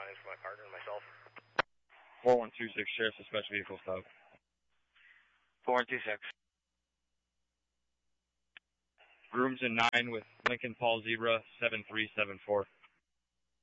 signs for my partner and myself. 4126, Sheriff, Suspect Vehicle Stop. 4126. Grooms in 9 with Lincoln Paul Zebra 7374.